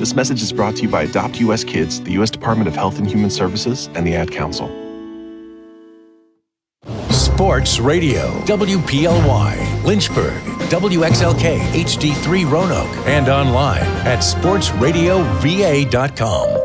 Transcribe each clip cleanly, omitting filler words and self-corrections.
This message is brought to you by Adopt U.S. Kids, the U.S. Department of Health and Human Services, and the Ad Council. Sports Radio, WPLY, Lynchburg, WXLK, HD3 Roanoke, and online at sportsradiova.com.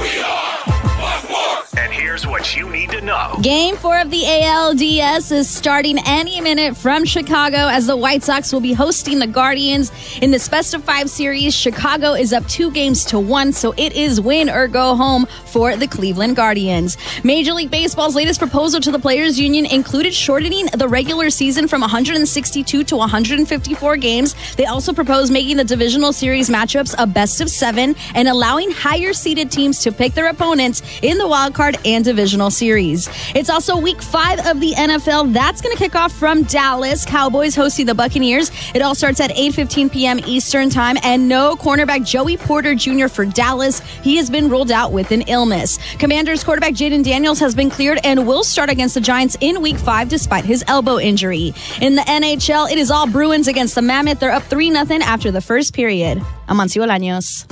Here's what you need to know. Game 4 of the ALDS is starting any minute from Chicago as the White Sox will be hosting the Guardians in this best of 5 series. Chicago is up 2-1, so it is win or go home for the Cleveland Guardians. Major League Baseball's latest proposal to the Players Union included shortening the regular season from 162 to 154 games. They also proposed making the divisional series matchups a best of 7 and allowing higher seeded teams to pick their opponents in the wild card and divisional series. It's also week 5 of the NFL. That's going to kick off from Dallas. Cowboys hosting the Buccaneers. It all starts at 8:15 p.m. Eastern time, and no cornerback Joey Porter Jr. for Dallas. He has been ruled out with an illness. Commanders quarterback Jaden Daniels has been cleared and will start against the Giants in week 5 despite his elbow injury. In the NHL, it is all Bruins against the Mammoth. They're up 3-0 after the first period. Amancio Bolaños.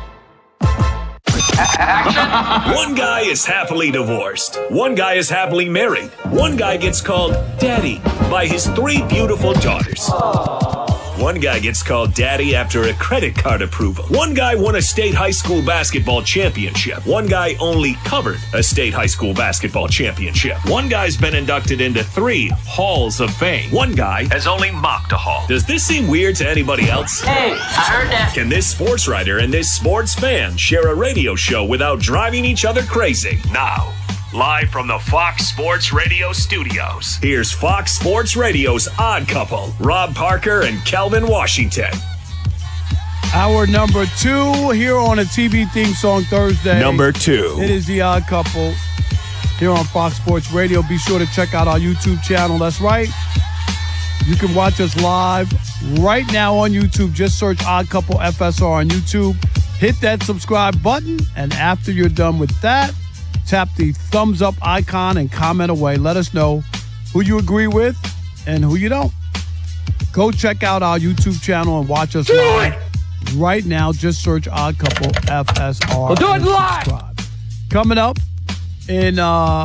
One guy is happily divorced. One guy is happily married. One guy gets called daddy by his 3 beautiful daughters. One guy gets called daddy after a credit card approval. One guy won a state high school basketball championship. One guy only covered a state high school basketball championship. One guy's been inducted into 3 halls of fame. One guy has only mocked a hall. Does this seem weird to anybody else? Hey, I heard that. Can this sports writer and this sports fan share a radio show without driving each other crazy? Now, live from the Fox Sports Radio studios, here's Fox Sports Radio's Odd Couple, Rob Parker and Kelvin Washington. Hour number 2 here on a TV theme song Thursday. Number 2. It is the Odd Couple here on Fox Sports Radio. Be sure to check out our YouTube channel. That's right. You can watch us live right now on YouTube. Just search Odd Couple FSR on YouTube. Hit that subscribe button, and after you're done with that, tap the thumbs up icon and comment away. Let us know who you agree with and who you don't. Go check out our YouTube channel and watch us live right now. Just search Odd Couple FSR. We'll do it live. Subscribe. Coming up in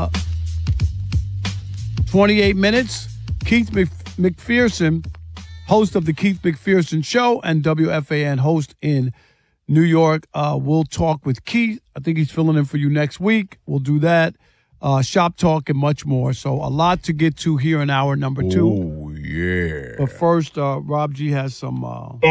28 minutes, Keith McPherson, host of the Keith McPherson Show and WFAN host in New York. We'll talk with Keith. I think he's filling in for you next week. We'll do that. Shop talk and much more. So a lot to get to here in hour number 2. Oh, yeah. But first, Rob G has some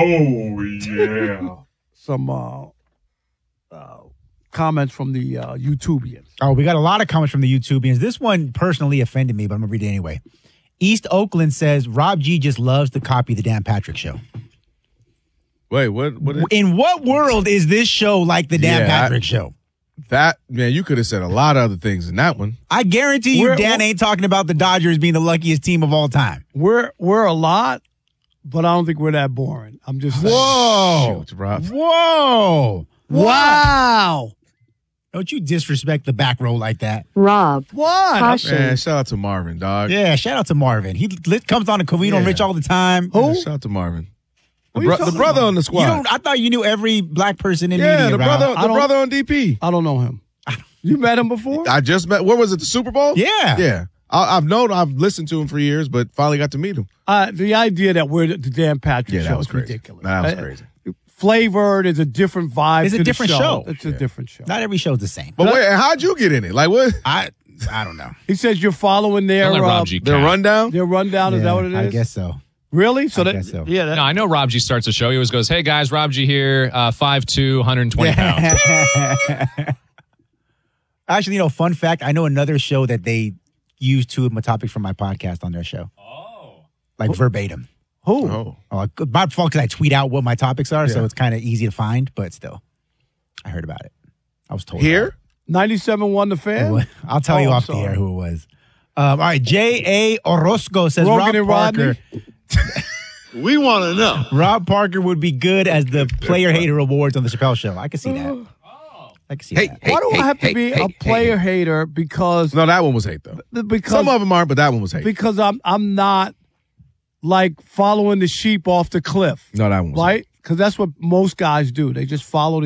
some comments from the YouTubians. Oh, we got a lot of comments from the YouTubians. This one personally offended me, but I'm going to read it anyway. East Oakland says, Rob G just loves to copy the Dan Patrick Show. Wait, what? In what world is this show like the Dan Patrick Show? That, man, you could have said a lot of other things in that one. I guarantee you Dan ain't talking about the Dodgers being the luckiest team of all time. We're a lot, but I don't think we're that boring. I'm just saying. Whoa. Shoot, Rob. Whoa. Wow. Don't you disrespect the back row like that. Rob. What? Man, shout out to Marvin, dog. Yeah, shout out to Marvin. He comes on to Covino and Rich all the time. Who? Shout out to Marvin. The brother about? on the squad. I thought you knew every black person in media. Yeah, the brother on DP. I don't know him. You met him before? I just met. Where was it? The Super Bowl? Yeah. Yeah. I've listened to him for years, but finally got to meet him. The idea that we're the Dan Patrick show that was is crazy. ridiculous. That was crazy. Flavored is a different vibe. It's a different show. It's a different show. Not every show's the same. But wait, how'd you get in it? Like what? I don't know. He says you're following their rundown? Their rundown, is that what it is? I guess so. Really? I guess so. Yeah. No, I know Rob G starts the show. He always goes, "Hey guys, Rob G here, 5'2", 120 pounds." Actually, fun fact, I know another show that they use 2 of my topics from my podcast on their show. Oh. Like verbatim. Who? Oh. My fault because I tweet out what my topics are, so it's kind of easy to find, but still. I heard about it. I was told. Here? 97.1 The Fan? I'll tell you off the air who it was. All right, J.A. Orozco says Rogan Rob and Parker. We want to know. Rob Parker would be good as the player hater awards on the Chappelle Show. I can see that. I can see that. Why do I have to be a player hater? Because No, that one was hate though. because Some of them aren't, but that one was hate. because I'm not like following the sheep off the cliff. No, that one was hate. Right? Because that's what most guys do. They just follow the